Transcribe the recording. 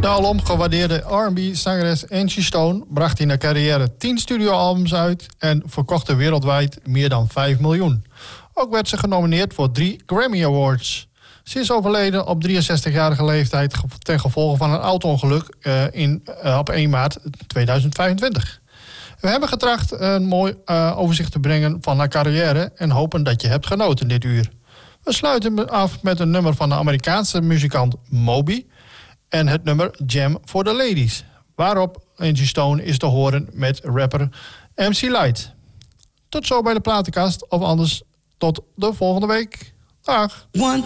De alom gewaardeerde R&B-zangeres Angie Stone bracht in haar carrière 10 studioalbums uit en verkocht wereldwijd meer dan 5 miljoen. Ook werd ze genomineerd voor 3 Grammy Awards. Ze is overleden op 63-jarige leeftijd ten gevolge van een auto-ongeluk op 1 maart 2025. We hebben getracht een mooi overzicht te brengen van haar carrière en hopen dat je hebt genoten dit uur. We sluiten af met een nummer van de Amerikaanse muzikant Moby en het nummer Jam for the Ladies, waarop Angie Stone is te horen met rapper MC Lyte. Tot zo bij de platenkast, of anders tot de volgende week. Dag.